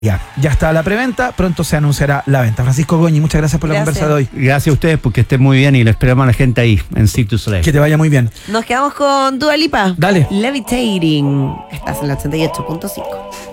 Ya está la preventa, pronto se anunciará la venta. Francisco Goñi, muchas gracias por la conversa de hoy. Gracias a ustedes porque estén muy bien y le esperamos a la gente ahí en Cirque du Soleil. Que te vaya muy bien. Nos quedamos con Dua Lipa. Dale. Levitating. Estás en la 88.5.